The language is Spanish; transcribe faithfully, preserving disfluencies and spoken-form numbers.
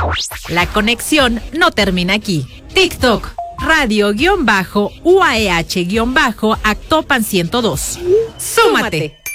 La conexión no termina aquí. TikTok, radio-U A E H-Actopan ciento dos. ¡Súmate!